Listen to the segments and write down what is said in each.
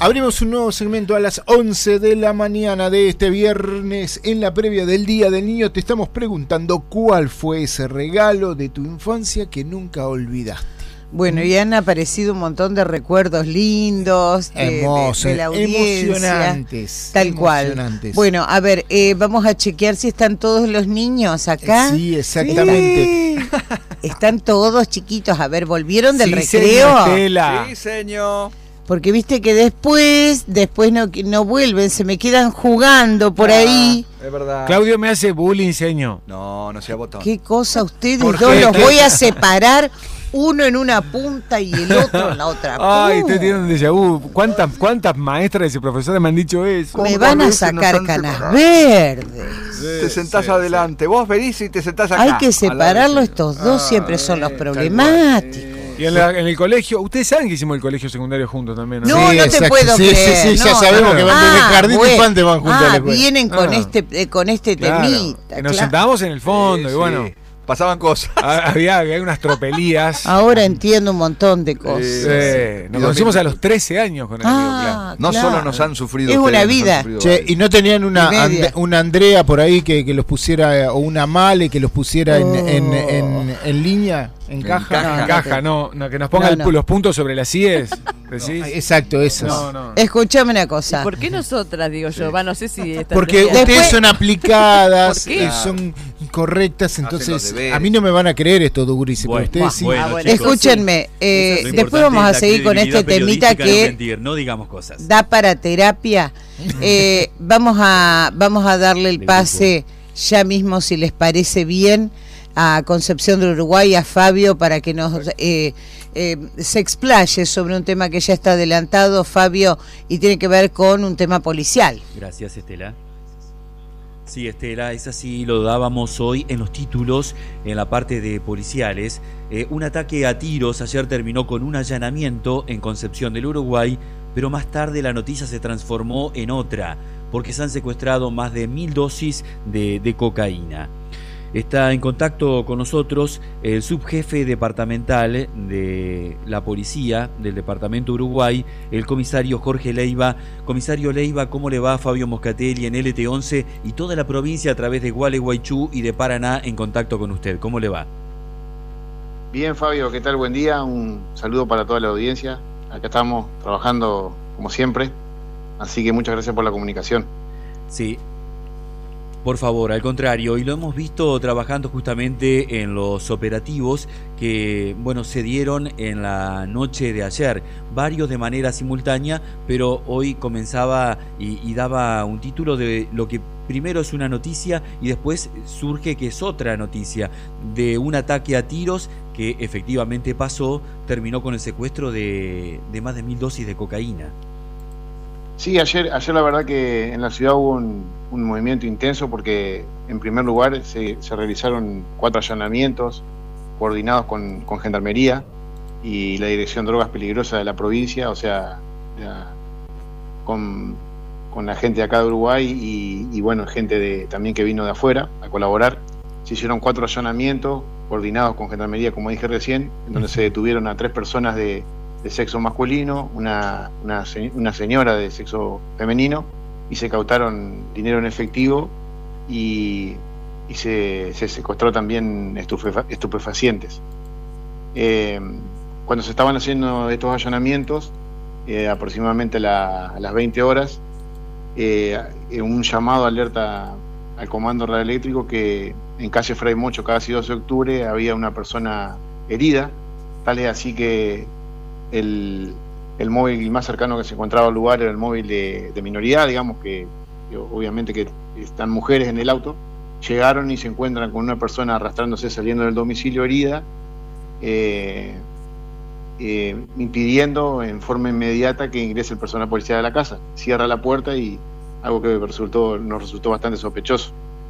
Abrimos un nuevo segmento a las 11 de la mañana de este viernes. En la previa del Día del Niño te estamos preguntando cuál fue ese regalo de tu infancia que nunca olvidaste. Bueno, y han aparecido un montón de recuerdos lindos de la audiencia. Emocionantes. Tal cual. Bueno, a ver, vamos a chequear si están todos los niños acá. Sí, exactamente. Sí. Están todos chiquitos. A ver, ¿volvieron del recreo? Sí, señor. Porque viste que después no vuelven, se me quedan jugando por ahí. Es verdad. Claudio me hace bullying, señor. No sea botón. ¿Qué cosa ustedes dos? Los voy a separar, uno en una punta y el otro en la otra punta. Ay, estoy teniendo un déjà vu. ¿Cuántas maestras y profesores me han dicho eso? Me van a sacar canas verdes. Te sentás adelante. Vos venís y te sentás acá. Hay que separarlos, estos dos siempre son los problemáticos. Y en el colegio, ustedes saben que hicimos el colegio secundario juntos también, ¿no? No, no te puedo creer. Sí, ya sabemos que van desde jardín y infante van juntos a la escuela. Vienen con este temita. Que nos sentábamos en el fondo y bueno. Pasaban cosas. Había unas tropelías. Ahora entiendo un montón de cosas. Nos conocimos a los 13 años con el amigo, claro. No solo nos han sufrido. Es una vida. Che, y no tenían una Andrea por ahí que los pusiera, o una Male que los pusiera en línea, en caja. En caja, no, que nos pongan los puntos sobre las IES. Exacto, esas. Escúchame una cosa. ¿Por qué nosotras, digo yo? No sé si porque ustedes son aplicadas, son correctas, entonces a mí no me van a creer esto, Dugurici, pero ustedes sí. Escúchenme, después vamos a seguir con este temita que no digamos cosas. Da para terapia. Vamos a darle el pase ya mismo, si les parece bien, a Concepción del Uruguay, a Fabio, para que nos se explaye sobre un tema que ya está adelantado, Fabio, y tiene que ver con un tema policial. Gracias, Estela. Sí, Estela, es así, lo dábamos hoy en los títulos, en la parte de policiales. Un ataque a tiros ayer terminó con un allanamiento en Concepción del Uruguay, pero más tarde la noticia se transformó en otra, porque se han secuestrado más de 1000 dosis de cocaína. Está en contacto con nosotros el subjefe departamental de la policía del departamento Uruguay, el comisario Jorge Leiva. Comisario Leiva, ¿cómo le va? Fabio Moscatelli en LT11 y toda la provincia a través de Gualeguaychú y de Paraná en contacto con usted. ¿Cómo le va? Bien, Fabio, ¿qué tal? Buen día, un saludo para toda la audiencia. Acá estamos trabajando como siempre, así que muchas gracias por la comunicación. Sí. Por favor, al contrario, y lo hemos visto trabajando justamente en los operativos que, se dieron en la noche de ayer, varios de manera simultánea, pero hoy comenzaba y daba un título de lo que primero es una noticia y después surge que es otra noticia, de un ataque a tiros que efectivamente pasó, terminó con el secuestro de más de 1000 dosis de cocaína. Sí, ayer la verdad que en la ciudad hubo un movimiento intenso porque en primer lugar se realizaron 4 allanamientos coordinados con Gendarmería y la Dirección de Drogas Peligrosas de la provincia, o sea, con la gente de acá de Uruguay y gente también que vino de afuera a colaborar. Se hicieron 4 allanamientos coordinados con Gendarmería, como dije recién, en donde se detuvieron a 3 personas de sexo masculino, una señora de sexo femenino, y se cautaron dinero en efectivo y se secuestró también estupefacientes. Cuando se estaban haciendo estos allanamientos, aproximadamente a las 20 horas, un llamado alerta al comando radioeléctrico que en calle Fray Mocho, casi 12 de octubre, había una persona herida, tal es así que el móvil más cercano que se encontraba al lugar era el móvil de minoridad, digamos que obviamente que están mujeres en el auto. Llegaron y se encuentran con una persona arrastrándose saliendo del domicilio herida, impidiendo en forma inmediata que ingrese el personal policial a la casa. Cierra la puerta y algo que nos resultó bastante sospechoso.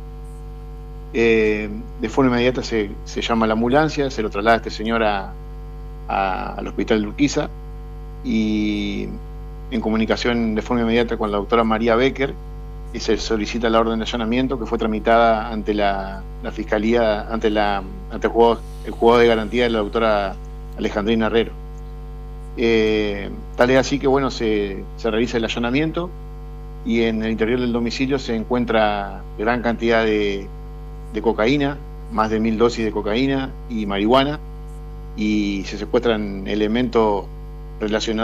De forma inmediata se llama a la ambulancia, se lo traslada a este señor al hospital de Urquiza y en comunicación de forma inmediata con la doctora María Becker y se solicita la orden de allanamiento que fue tramitada ante la Fiscalía, ante el juzgado de garantía de la doctora Alejandrina Herrero. Tal es así que bueno, se realiza el allanamiento y en el interior del domicilio se encuentra gran cantidad de cocaína, más de 1000 dosis de cocaína y marihuana, y se secuestran elementos relacionados